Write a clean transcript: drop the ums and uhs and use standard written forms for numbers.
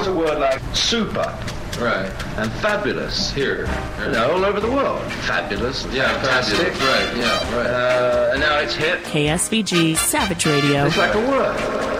was a word like super. Right. And fabulous. Here. All over the world. Fabulous. Fantastic. Fabulous. Right, yeah, right. And now it's hip. KSVG Savage Radio. It's like a word.